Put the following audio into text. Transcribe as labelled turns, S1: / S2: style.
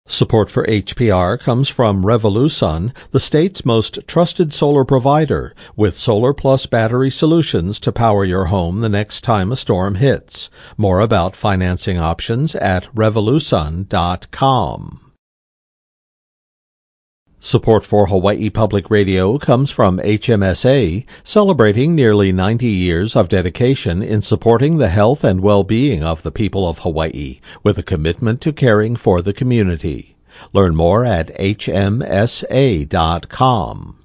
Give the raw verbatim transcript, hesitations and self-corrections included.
S1: Support for H P R comes from Revolusun, the state's most trusted solar provider, with Solar Plus battery solutions to power your home the next time a storm hits. More about financing options at revolusun dot com. Support for Hawaii Public Radio comes from H M S A, celebrating nearly ninety years of dedication in supporting the health and well-being of the people of Hawaii, with a commitment to caring for the community. Learn more at H M S A dot com.